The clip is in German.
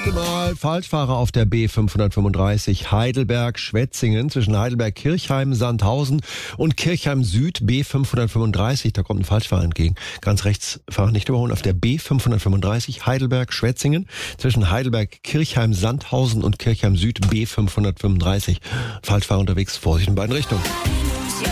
achte Mal Falschfahrer auf der B535 Heidelberg-Schwetzingen zwischen Heidelberg-Kirchheim, Sandhausen und Kirchheim Süd B535. Da kommt ein Falschfahrer entgegen. Ganz rechts fahren nicht überholen auf der B535 Heidelberg-Schwetzingen zwischen Heidelberg-Kirchheim, Sandhausen und Kirchheim Süd B535. Falschfahrer unterwegs, Vorsicht in beiden Richtungen.